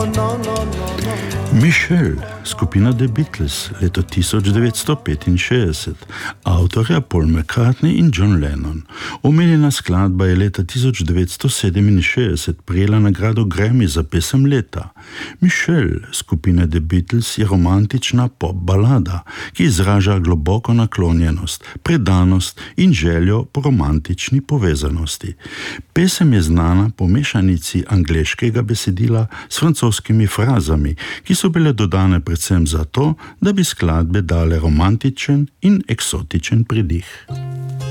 Michelle, skupina The Beatles, leto 1965, avtorja Paul McCartney in John Lennon. Omenjena skladba je leta 1967 prejela nagrado Grammy za pesem leta. Michelle, skupina The Beatles, je romantična pop balada, ki izraža globoko naklonjenost, predanost in željo po romantični povezanosti. Pesem je znana po mešanici angleškega besedila s francoskimi frazami, ki so bile dodane predvsem zato, da bi skladbe dale romantičen in eksotičen pridih.